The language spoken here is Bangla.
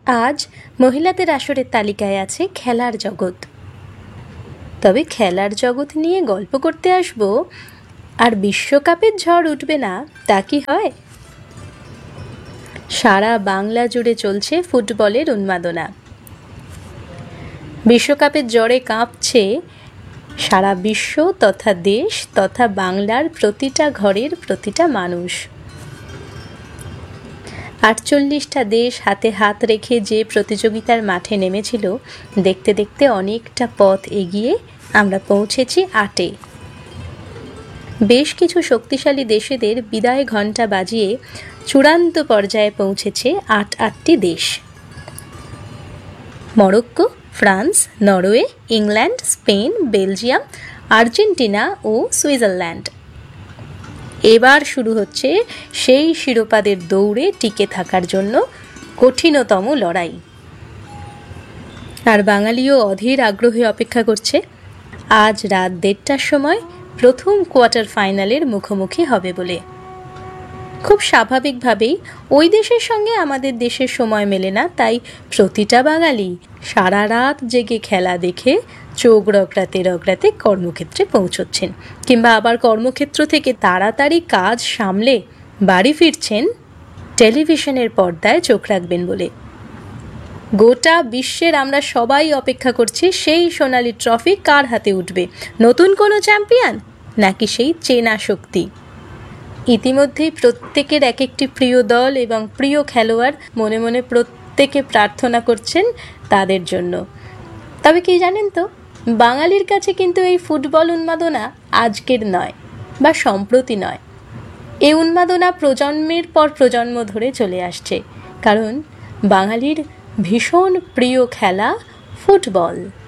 আজ মহিলাদের আসরের তালিকায় আছে খেলার জগৎ। তবে খেলার জগৎ নিয়ে গল্প করতে আসবো আর বিশ্বকাপের ঝড় উঠবে না, তা কি হয়? সারা বাংলা জুড়ে চলছে ফুটবলের উন্মাদনা। বিশ্বকাপের জ্বরে কাঁপছে সারা বিশ্ব তথা দেশ তথা বাংলার প্রতিটা ঘরের প্রতিটা মানুষ। 48টা দেশ হাতে হাত রেখে যে প্রতিযোগিতার মাঠে নেমেছিল, দেখতে দেখতে অনেকটা পথ এগিয়ে আমরা পৌঁছেছি 8-এ। বেশ কিছু শক্তিশালী দেশেদের বিদায় ঘণ্টা বাজিয়ে চূড়ান্ত পর্যায়ে পৌঁছেছে 8টি দেশ: Morocco, France, Norway, England, Spain, Belgium, Argentina ও সুইজারল্যান্ড। এবার শুরু হচ্ছে সেই শিরোপাদের দৌড়ে টিকে থাকার জন্য কঠিনতম লড়াই। আর বাঙালিও অধীর আগ্রহে অপেক্ষা করছে আজ রাত 1:30টার সময় প্রথম কোয়ার্টার ফাইনালের মুখোমুখি হবে বলে। খুব স্বাভাবিকভাবেই ওই দেশের সঙ্গে আমাদের দেশের সময় মেলে না, তাই প্রতিটা বাঙালি সারা রাত জেগে খেলা দেখে চোখ রগড়াতে রগড়াতে কর্মক্ষেত্রে পৌঁছচ্ছেন, কিংবা আবার কর্মক্ষেত্র থেকে তাড়াতাড়ি কাজ সামলে বাড়ি ফিরছেন টেলিভিশনের পর্দায় চোখ রাখবেন বলে। গোটা বিশ্বের আমরা সবাই অপেক্ষা করছি সেই সোনালি ট্রফি কার হাতে উঠবে, নতুন কোনো চ্যাম্পিয়ন নাকি সেই চেনা শক্তি। ইতিমধ্যেই প্রত্যেকের এক একটি প্রিয় দল এবং প্রিয় খেলোয়াড় মনে মনে প্রত্যেকে প্রার্থনা করছেন তাদের জন্য। তবে কি জানেন তো, বাঙালির কাছে কিন্তু এই ফুটবল উন্মাদনা আজকের নয় বা সম্প্রতি নয়। এই উন্মাদনা প্রজন্মের পর প্রজন্ম ধরে চলে আসছে, কারণ বাঙালির ভীষণ প্রিয় খেলা ফুটবল।